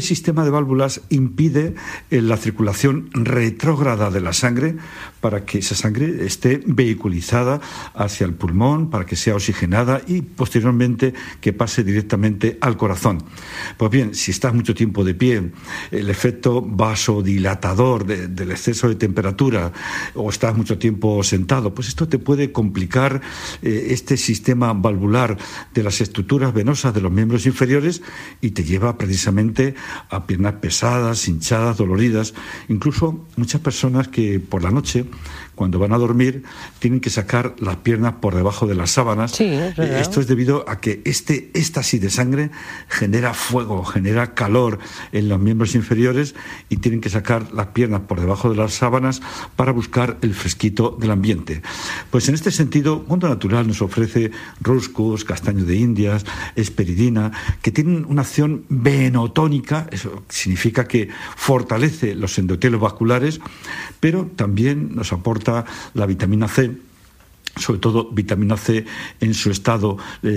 El sistema de válvulas impide la circulación retrógrada de la sangre para que esa sangre esté vehiculizada hacia el pulmón, para que sea oxigenada y posteriormente que pase directamente al corazón. Pues bien, si estás mucho tiempo de pie, el efecto vasodilatador del exceso de temperatura, o estás mucho tiempo sentado, pues esto te puede complicar este sistema valvular de las estructuras venosas de los miembros inferiores y te lleva precisamente a piernas pesadas, hinchadas, doloridas. Incluso muchas personas que por la noche, cuando van a dormir, tienen que sacar las piernas por debajo de las sábanas. Sí, es verdad. Esto es debido a que este éxtasis de sangre genera fuego, genera calor en los miembros inferiores y tienen que sacar las piernas por debajo de las sábanas para buscar el fresquito del ambiente. Pues en este sentido, Mundo Natural nos ofrece Rhuscus, castaño de Indias, esperidina, que tienen una acción venotónica. Eso significa que fortalece los endotelios vasculares, pero también nos aporta la vitamina C, sobre todo vitamina C en su estado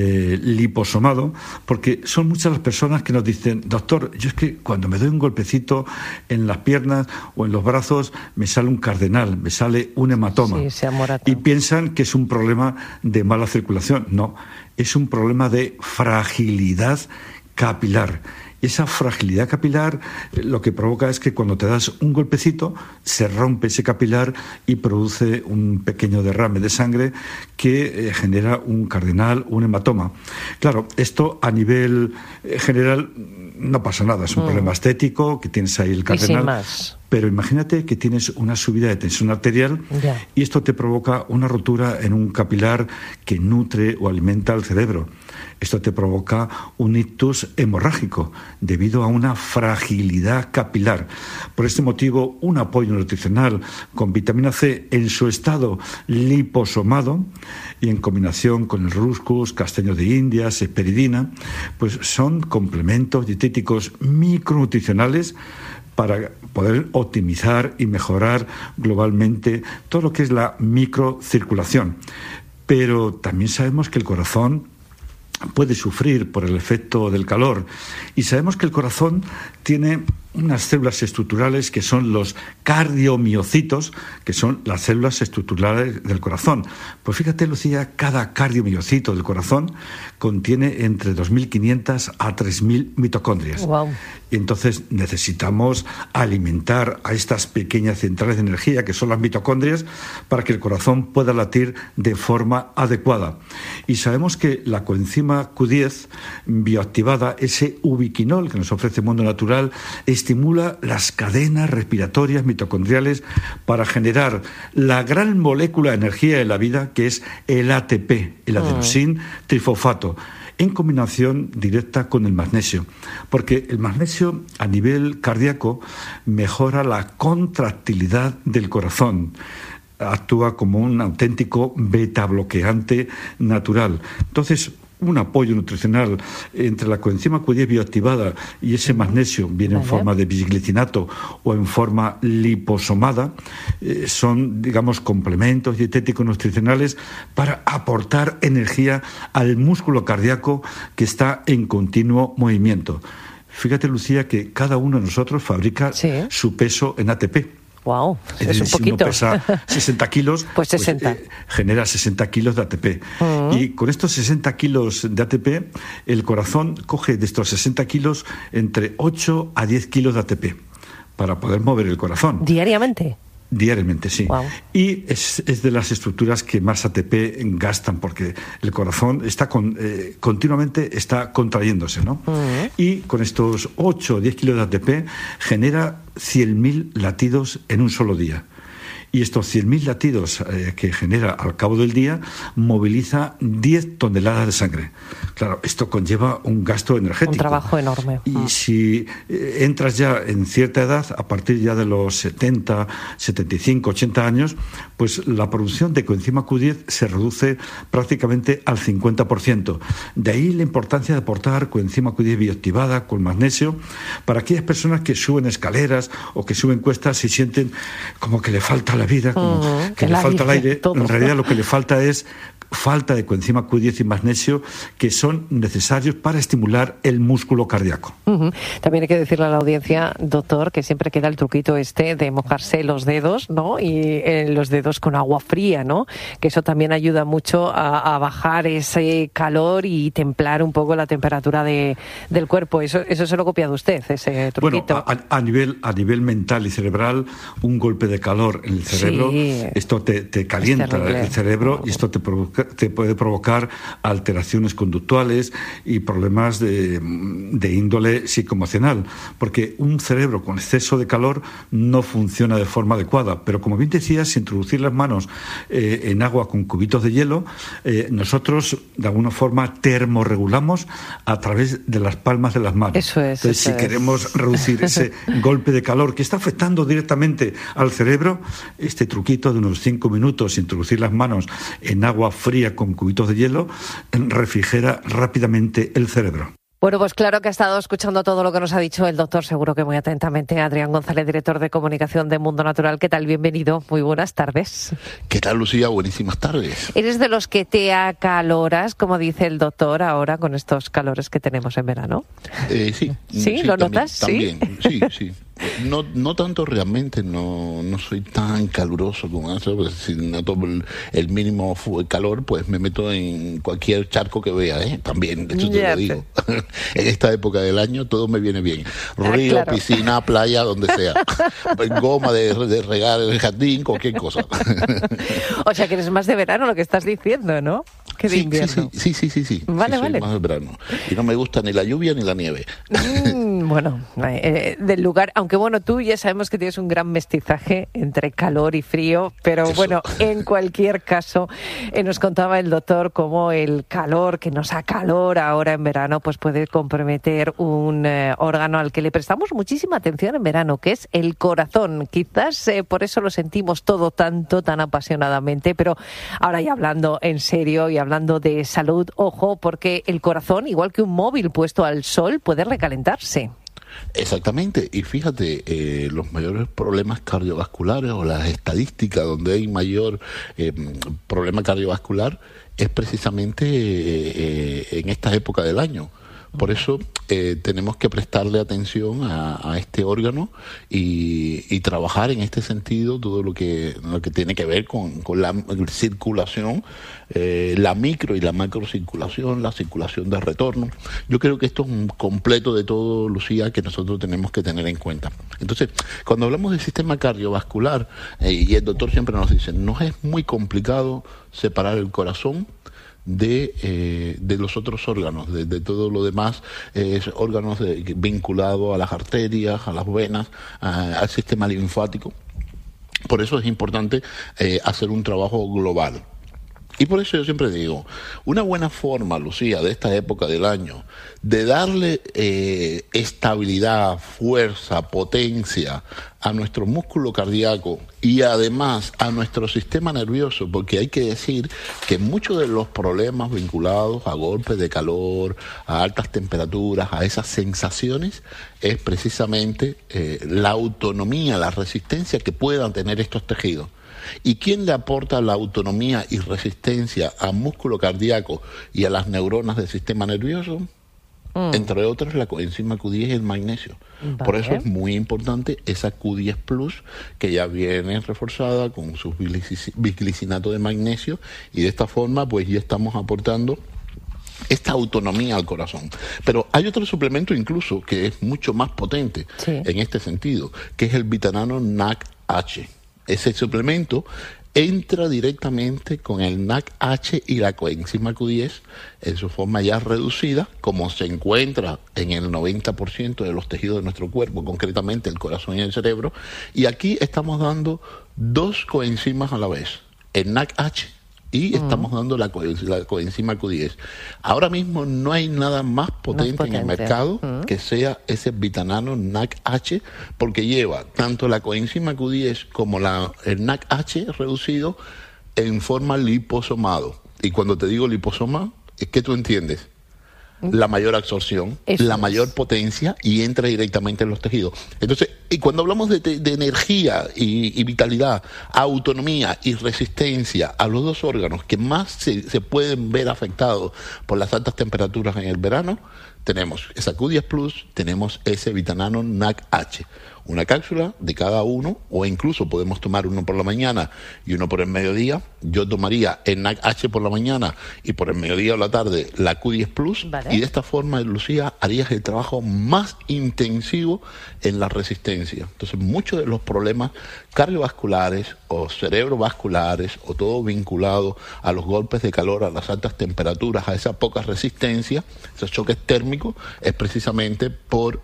liposomado, porque son muchas las personas que nos dicen: doctor, yo es que cuando me doy un golpecito en las piernas o en los brazos me sale un cardenal, me sale un hematoma, sí, se amorata. Y piensan que es un problema de mala circulación. No, es un problema de fragilidad capilar. Esa fragilidad capilar lo que provoca es que cuando te das un golpecito se rompe ese capilar y produce un pequeño derrame de sangre que genera un cardenal, un hematoma. Claro, esto a nivel general no pasa nada, es un problema estético, que tienes ahí el cardenal. Y sin más. Pero imagínate que tienes una subida de tensión arterial y esto te provoca una rotura en un capilar que nutre o alimenta al cerebro. Esto te provoca un ictus hemorrágico debido a una fragilidad capilar. Por este motivo, un apoyo nutricional con vitamina C en su estado liposomado y en combinación con el Rhuscus, castaño de Indias, esperidina, pues son complementos dietéticos micronutricionales para poder optimizar y mejorar globalmente todo lo que es la microcirculación. Pero también sabemos que el corazón puede sufrir por el efecto del calor y sabemos que el corazón tiene unas células estructurales que son los cardiomiocitos, que son las células estructurales del corazón. Pues fíjate, Lucía, cada cardiomiocito del corazón contiene entre 2.500 a 3.000 mitocondrias. Wow. Y entonces necesitamos alimentar a estas pequeñas centrales de energía, que son las mitocondrias, para que el corazón pueda latir de forma adecuada. Y sabemos que la coenzima Q10 bioactivada, ese ubiquinol que nos ofrece Mundo Natural, estimula las cadenas respiratorias mitocondriales para generar la gran molécula de energía de la vida, que es el ATP, el adenosín trifosfato, en combinación directa con el magnesio, porque el magnesio a nivel cardíaco mejora la contractilidad del corazón, actúa como un auténtico beta bloqueante natural. Entonces, un apoyo nutricional entre la coenzima Q10 bioactivada y ese magnesio, viene en forma de bisglicinato o en forma liposomada, son, digamos, complementos dietéticos nutricionales para aportar energía al músculo cardíaco que está en continuo movimiento. Fíjate, Lucía, que cada uno de nosotros fabrica su peso en ATP. Wow, es un poquito. Si uno pesa 60 kilos, pues 60. Genera 60 kilos de ATP. Y con estos 60 kilos de ATP, el corazón coge de estos 60 kilos entre 8 a 10 kilos de ATP para poder mover el corazón. ¿Diariamente? Diariamente, sí. Wow. Y es de las estructuras que más ATP gastan, porque el corazón está continuamente está contrayéndose, ¿no? Y con estos 8 o 10 kilos de ATP genera 100.000 latidos en un solo día. Y estos 100.000 latidos que genera al cabo del día moviliza 10 toneladas de sangre. Claro, esto conlleva un gasto energético. Un trabajo enorme. Y si entras ya en cierta edad, a partir ya de los 70, 75, 80 años, pues la producción de coenzima Q10 se reduce prácticamente al 50%. De ahí la importancia de aportar coenzima Q10 bioactivada con magnesio para aquellas personas que suben escaleras o que suben cuestas y sienten como que le falta la vida, como que le falta el aire. En realidad lo que le falta es falta de coenzima Q10 y magnesio que son necesarios para estimular el músculo cardíaco. También hay que decirle a la audiencia, doctor, que siempre queda el truquito de mojarse los dedos, ¿no? Y los dedos con agua fría, ¿no? Que eso también ayuda mucho a bajar ese calor y templar un poco la temperatura del cuerpo. Eso se lo ha copiado usted, ese truquito. Bueno, a nivel mental y cerebral, un golpe de calor en el cerebro, esto te calienta el cerebro y esto te puede provocar alteraciones conductuales y problemas de índole psicoemocional, porque un cerebro con exceso de calor no funciona de forma adecuada. Pero como bien decías, si introducir las manos en agua con cubitos de hielo, nosotros de alguna forma termorregulamos a través de las palmas de las manos. Eso es. Entonces, si queremos reducir ese golpe de calor que está afectando directamente al cerebro, este truquito de unos 5 minutos, introducir las manos en agua fría con cubitos de hielo, refrigera rápidamente el cerebro. Bueno, pues claro que ha estado escuchando todo lo que nos ha dicho el doctor, seguro que muy atentamente. Adrián González, director de comunicación de Mundo Natural. ¿Qué tal? Bienvenido. Muy buenas tardes. ¿Qué tal, Lucía? Buenísimas tardes. ¿Eres de los que te acaloras, como dice el doctor, ahora con estos calores que tenemos en verano? Sí. ¿Sí? ¿Lo notas? También. Sí. No tanto realmente, no soy tan caluroso como eso, pues si noto el mínimo calor, pues me meto en cualquier charco que vea, también, de hecho te lo digo. En esta época del año todo me viene bien. Río, claro. Piscina, playa, donde sea. Goma de regar el jardín, cualquier cosa. O sea que eres más de verano lo que estás diciendo, ¿no? Que de invierno. Sí. Vale. Más de verano. Y no me gusta ni la lluvia ni la nieve. Bueno, del lugar, aunque bueno, tú ya sabemos que tienes un gran mestizaje entre calor y frío, pero eso. Bueno, en cualquier caso, nos contaba el doctor cómo el calor que nos acalora ahora en verano, pues puede comprometer un órgano al que le prestamos muchísima atención en verano, que es el corazón. Quizás por eso lo sentimos todo tan apasionadamente, pero ahora ya hablando en serio y hablando de salud, ojo, porque el corazón, igual que un móvil puesto al sol, puede recalentarse. Exactamente, y fíjate, los mayores problemas cardiovasculares o las estadísticas donde hay mayor problema cardiovascular es precisamente en esta época del año. Por eso tenemos que prestarle atención a este órgano y trabajar en este sentido todo lo que tiene que ver con la circulación, la micro y la macro circulación, la circulación de retorno. Yo creo que esto es un completo de todo, Lucía, que nosotros tenemos que tener en cuenta. Entonces, cuando hablamos del sistema cardiovascular, y el doctor siempre nos dice, no es muy complicado separar el corazón de los otros órganos, de todo lo demás, órganos vinculados a las arterias, a las venas, al sistema linfático. Por eso es importante hacer un trabajo global. Y por eso yo siempre digo, una buena forma, Lucía, de esta época del año, de darle estabilidad, fuerza, potencia a nuestro músculo cardíaco y además a nuestro sistema nervioso, porque hay que decir que muchos de los problemas vinculados a golpes de calor, a altas temperaturas, a esas sensaciones, es precisamente la autonomía, la resistencia que puedan tener estos tejidos. ¿Y quién le aporta la autonomía y resistencia al músculo cardíaco y a las neuronas del sistema nervioso? Entre otras, la coenzima Q10 y el magnesio. Vale. Por eso es muy importante esa Q10 Plus, que ya viene reforzada con su biglicinato de magnesio, y de esta forma pues ya estamos aportando esta autonomía al corazón. Pero hay otro suplemento incluso que es mucho más potente en este sentido, que es el Vitanano NAC-H. Ese suplemento entra directamente con el NAC-H y la coenzima Q10 en su forma ya reducida, como se encuentra en el 90% de los tejidos de nuestro cuerpo, concretamente el corazón y el cerebro. Y aquí estamos dando dos coenzimas a la vez, el NAC-H y estamos dando la coenzima Q10. Ahora mismo no hay nada más potente en el mercado que sea ese Vitanano NAC-H, porque lleva tanto la coenzima Q10 como el NAC-H reducido en forma liposomado. Y cuando te digo liposoma, ¿qué tú entiendes? la mayor absorción, la mayor potencia y entra directamente en los tejidos. Entonces, y cuando hablamos de energía y vitalidad, autonomía y resistencia a los dos órganos que más se pueden ver afectados por las altas temperaturas en el verano, tenemos esa Q10 Plus, tenemos ese Vitanano NAC-H. Una cápsula de cada uno, o incluso podemos tomar uno por la mañana y uno por el mediodía. Yo tomaría el NAC-H por la mañana y por el mediodía o la tarde la Q10 Plus. Vale. Y de esta forma, Lucía, harías el trabajo más intensivo en la resistencia. Entonces, muchos de los problemas cardiovasculares o cerebrovasculares o todo vinculado a los golpes de calor, a las altas temperaturas, a esa poca resistencia, esos choques térmicos, es precisamente por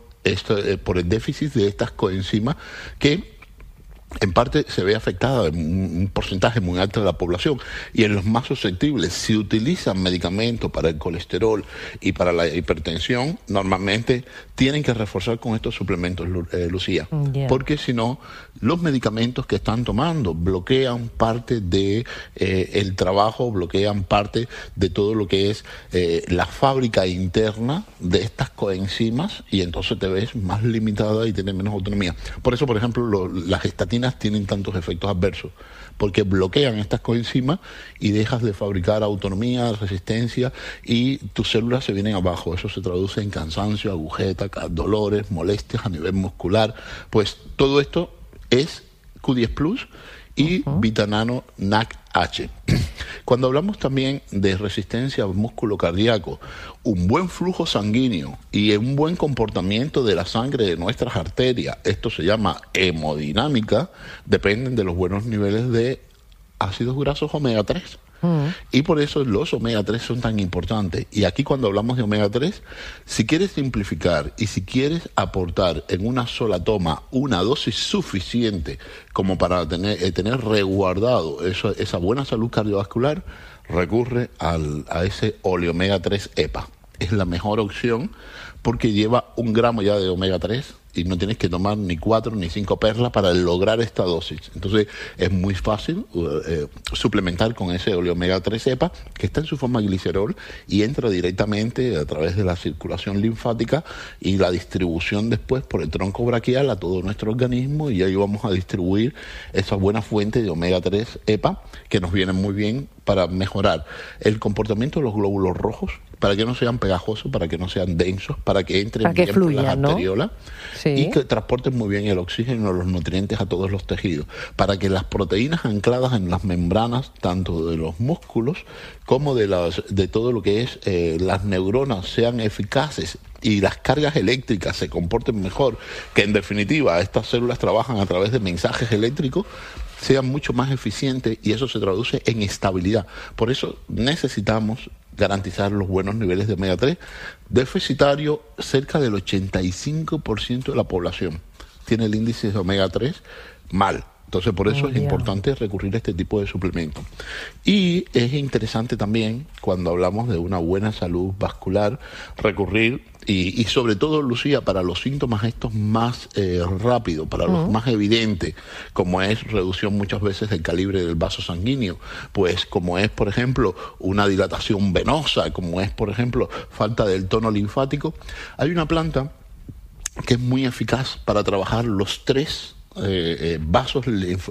el déficit de estas coenzimas que en parte se ve afectada en un porcentaje muy alto de la población, y en los más susceptibles, si utilizan medicamentos para el colesterol y para la hipertensión, normalmente tienen que reforzar con estos suplementos, Lucía, porque si no, los medicamentos que están tomando bloquean parte de el trabajo, bloquean parte de todo lo que es la fábrica interna de estas coenzimas, y entonces te ves más limitada y tienes menos autonomía. Por eso, por ejemplo, las estatinas tienen tantos efectos adversos, porque bloquean estas coenzimas y dejas de fabricar autonomía, resistencia, y tus células se vienen abajo. Eso se traduce en cansancio, agujeta, dolores, molestias a nivel muscular. Pues todo esto es Q10 Plus y Vitanano NAC-H. Cuando hablamos también de resistencia al músculo cardíaco, un buen flujo sanguíneo y un buen comportamiento de la sangre de nuestras arterias, esto se llama hemodinámica, dependen de los buenos niveles de ácidos grasos omega 3. Y por eso los omega 3 son tan importantes. Y aquí, cuando hablamos de omega 3, si quieres simplificar y si quieres aportar en una sola toma una dosis suficiente como para tener resguardado esa buena salud cardiovascular, recurre a ese oleomega 3 EPA. Es la mejor opción porque lleva 1 gramo ya de omega 3 y no tienes que tomar ni 4 ni 5 perlas para lograr esta dosis. Entonces es muy fácil suplementar con ese oleomega 3 EPA, que está en su forma glicerol y entra directamente a través de la circulación linfática y la distribución después por el tronco braquial a todo nuestro organismo, y ahí vamos a distribuir esa buena fuente de omega 3 EPA que nos viene muy bien para mejorar el comportamiento de los glóbulos rojos, para que no sean pegajosos, para que no sean densos, para que entren bien por las arteriolas, y que transporten muy bien el oxígeno y los nutrientes a todos los tejidos, para que las proteínas ancladas en las membranas, tanto de los músculos como de todo lo que es las neuronas, sean eficaces y las cargas eléctricas se comporten mejor, que en definitiva estas células trabajan a través de mensajes eléctricos, sean mucho más eficientes, y eso se traduce en estabilidad. Por eso necesitamos garantizar los buenos niveles de omega 3. Deficitario, cerca del 85% de la población tiene el índice de omega 3 mal. Entonces, por eso es importante recurrir a este tipo de suplementos. Y es interesante también, cuando hablamos de una buena salud vascular, recurrir, y sobre todo, Lucía, para los síntomas estos más rápidos, para los más evidentes, como es reducción muchas veces del calibre del vaso sanguíneo, pues como es, por ejemplo, una dilatación venosa, como es, por ejemplo, falta del tono linfático, hay una planta que es muy eficaz para trabajar los 3 vasos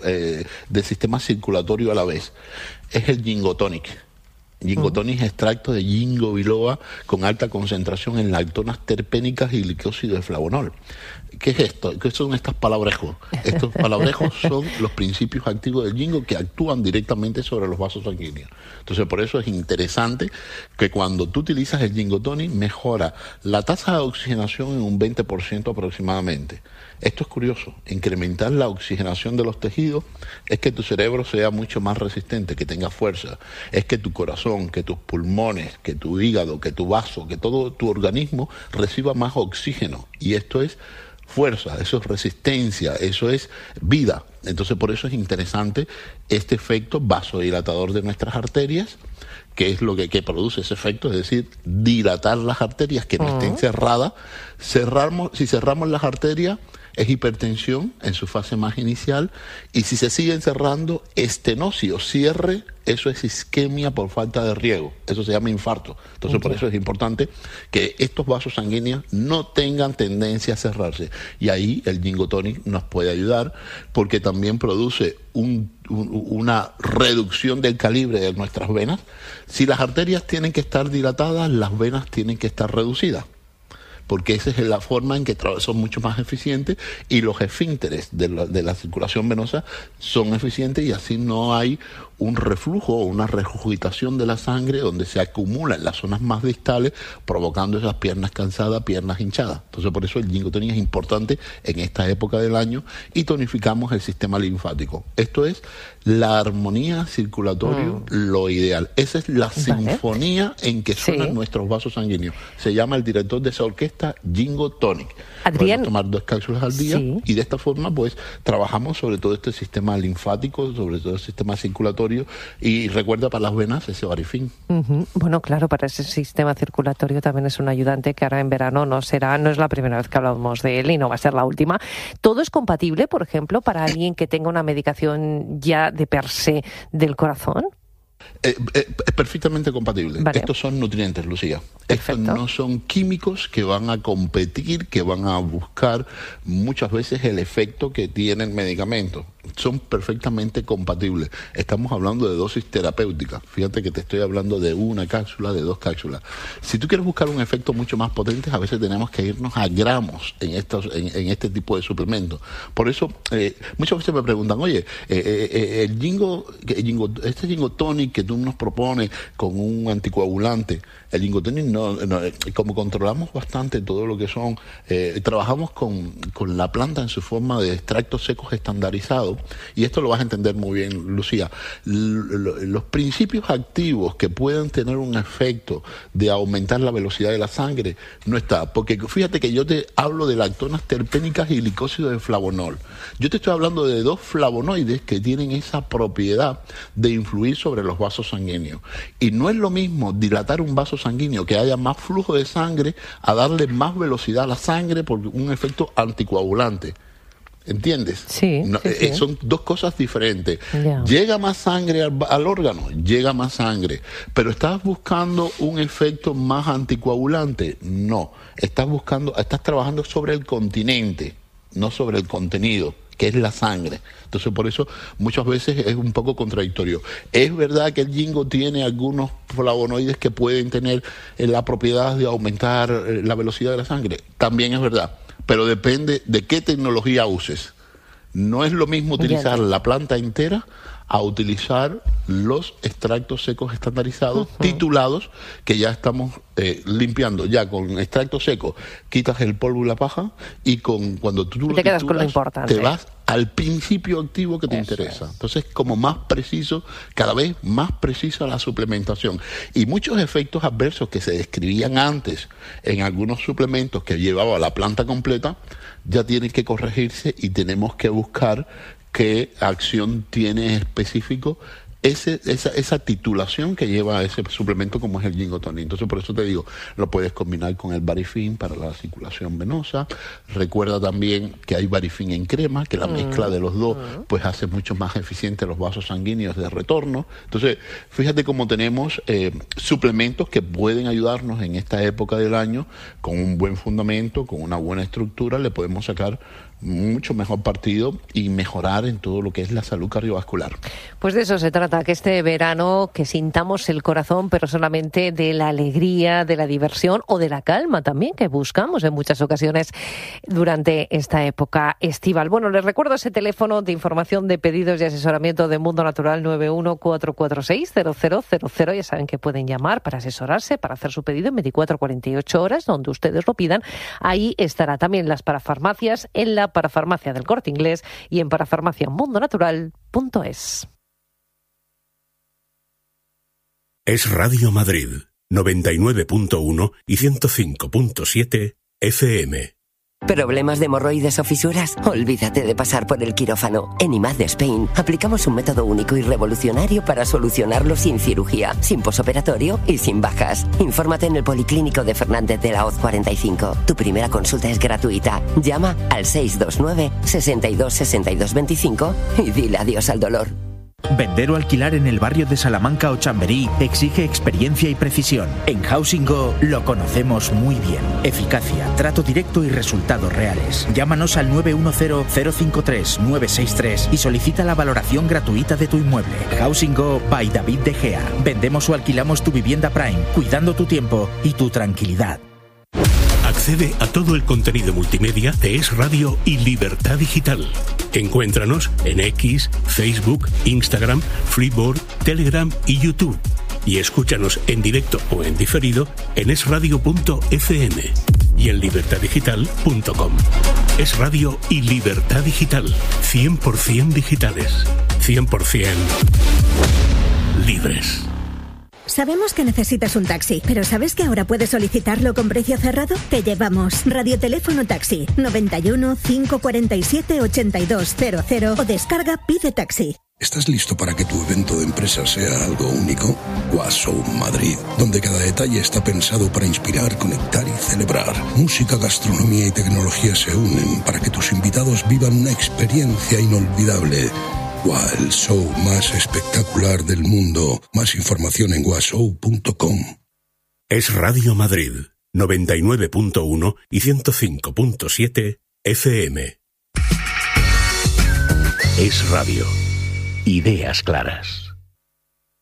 del sistema circulatorio a la vez. Es el Ginkgo Tonic. Ginkgo Tonic es extracto de Ginkgo biloba con alta concentración en lactonas terpénicas y glicósido de flavonol. ¿Qué es esto? ¿Qué son estos palabrejos? Estos palabrejos son los principios activos del Ginkgo que actúan directamente sobre los vasos sanguíneos. Entonces, por eso es interesante que cuando tú utilizas el Ginkgo Tonic, mejora la tasa de oxigenación en un 20% aproximadamente. Esto es curioso, incrementar la oxigenación de los tejidos es que tu cerebro sea mucho más resistente, que tenga fuerza, es que tu corazón, que tus pulmones, que tu hígado, que tu vaso, que todo tu organismo reciba más oxígeno, y esto es fuerza, eso es resistencia, eso es vida. Entonces, por eso es interesante este efecto vasodilatador de nuestras arterias, que es lo que produce ese efecto, es decir, dilatar las arterias, que no estén cerradas. Si cerramos las arterias, es hipertensión en su fase más inicial, y si se siguen cerrando, estenosis o cierre, eso es isquemia por falta de riego, eso se llama infarto. Entonces por eso es importante que estos vasos sanguíneos no tengan tendencia a cerrarse, y ahí el Ginkgo Tonic nos puede ayudar, porque también produce una reducción del calibre de nuestras venas. Si las arterias tienen que estar dilatadas, las venas tienen que estar reducidas, porque esa es la forma en que son mucho más eficientes, y los esfínteres de la circulación venosa son eficientes, y así no hay un reflujo o una regurgitación de la sangre donde se acumula en las zonas más distales, provocando esas piernas cansadas, piernas hinchadas. Entonces por eso el Ginkgo Tonic es importante en esta época del año, y tonificamos el sistema linfático. Esto es la armonía circulatoria, lo ideal. Esa es la sinfonía en que suenan nuestros vasos sanguíneos. Se llama el director de esa orquesta Ginkgo Tonic. Adrián, podemos tomar 2 cápsulas al día, y de esta forma pues trabajamos sobre todo este sistema linfático, sobre todo el sistema circulatorio, y recuerda, para las venas ese Barifin. Bueno, claro, para ese sistema circulatorio también es un ayudante que ahora en verano no es la primera vez que hablamos de él, y no va a ser la última. ¿Todo es compatible, por ejemplo, para alguien que tenga una medicación ya de per se del corazón? Es perfectamente compatible. Vale. Estos son nutrientes, Lucía. Perfecto. Estos no son químicos que van a competir, que van a buscar muchas veces el efecto que tiene el medicamento. Son perfectamente compatibles. Estamos hablando de dosis terapéuticas. Fíjate que te estoy hablando de 1 cápsula, de 2 cápsulas. Si tú quieres buscar un efecto mucho más potente, a veces tenemos que irnos a gramos en este tipo de suplementos. Por eso, muchas veces me preguntan, oye, este Ginkgo Tonic que tú nos propones con un anticoagulante, el Ginkgo Tonic no, como controlamos bastante todo lo que son, trabajamos con la planta en su forma de extractos secos estandarizados, y esto lo vas a entender muy bien, Lucía. Los principios activos que puedan tener un efecto de aumentar la velocidad de la sangre no está, porque fíjate que yo te hablo de lactonas terpénicas y glicósido de flavonol. Yo te estoy hablando de 2 flavonoides que tienen esa propiedad de influir sobre los vasos sanguíneos, y no es lo mismo dilatar un vaso sanguíneo, que haya más flujo de sangre, a darle más velocidad a la sangre por un efecto anticoagulante. ¿Entiendes? Sí, sí. Son 2 cosas diferentes. Yeah. Llega más sangre al órgano, llega más sangre, pero ¿estás buscando un efecto más anticoagulante? No, estás trabajando sobre el continente, no sobre el contenido, que es la sangre. Entonces por eso muchas veces es un poco contradictorio. Es verdad que el Ginkgo tiene algunos flavonoides que pueden tener la propiedad de aumentar la velocidad de la sangre, también es verdad, pero depende de qué tecnología uses. No es lo mismo utilizar la planta entera a utilizar los extractos secos estandarizados, titulados, que ya estamos limpiando. Ya con extracto seco quitas el polvo y la paja, y cuando tú te quedas con lo importante. Te vas al principio activo que te interesa. Entonces, como más preciso, cada vez más precisa la suplementación. Y muchos efectos adversos que se describían antes en algunos suplementos que llevaba la planta completa, ya tienen que corregirse, y tenemos que buscar qué acción tiene específico esa titulación que lleva ese suplemento, como es el Ginkgo Tonic. Entonces por eso te digo, lo puedes combinar con el Barifin para la circulación venosa. Recuerda también que hay Barifin en crema, que la mezcla de los dos pues hace mucho más eficiente los vasos sanguíneos de retorno. Entonces fíjate cómo tenemos suplementos que pueden ayudarnos en esta época del año, con un buen fundamento, con una buena estructura, le podemos sacar mucho mejor partido y mejorar en todo lo que es la salud cardiovascular. Pues de eso se trata, que este verano que sintamos el corazón, pero solamente de la alegría, de la diversión o de la calma también, que buscamos en muchas ocasiones durante esta época estival. Bueno, les recuerdo ese teléfono de información de pedidos y asesoramiento de Mundo Natural, 914460000. Ya saben que pueden llamar para asesorarse, para hacer su pedido en 24-48 horas, donde ustedes lo pidan. Ahí estará también las parafarmacias, en la parafarmacia del Corte Inglés y en parafarmaciamundonatural.es. Es Radio Madrid, 99.1 y 105.7 FM. ¿Problemas de hemorroides o fisuras? Olvídate de pasar por el quirófano. En IMAD Spain aplicamos un método único y revolucionario para solucionarlo sin cirugía, sin posoperatorio y sin bajas. Infórmate en el Policlínico de Fernández de la Hoz 45. Tu primera consulta es gratuita. Llama al 629 62 62 25 y dile adiós al dolor. Vender o alquilar en el barrio de Salamanca o Chamberí exige experiencia y precisión. En Housing Go lo conocemos muy bien. Eficacia, trato directo y resultados reales. Llámanos al 910-053-963 y solicita la valoración gratuita de tu inmueble. Housing Go by David De Gea. Vendemos o alquilamos tu vivienda Prime, cuidando tu tiempo y tu tranquilidad. Accede a todo el contenido multimedia de Es Radio y Libertad Digital. Encuéntranos en X, Facebook, Instagram, Freeboard, Telegram y YouTube. Y escúchanos en directo o en diferido en esradio.fm y en libertaddigital.com. Es Radio y Libertad Digital. 100% digitales. 100% libres. Sabemos que necesitas un taxi, pero ¿sabes que ahora puedes solicitarlo con precio cerrado? Te llevamos Radioteléfono Taxi 91 547 8200 o descarga Pide Taxi. ¿Estás listo para que tu evento de empresa sea algo único? Washow Madrid, donde cada detalle está pensado para inspirar, conectar y celebrar. Música, gastronomía y tecnología se unen para que tus invitados vivan una experiencia inolvidable. El show más espectacular del mundo. Más información en washow.com. Es Radio Madrid, 99.1 y 105.7 FM. Es Radio. Ideas claras.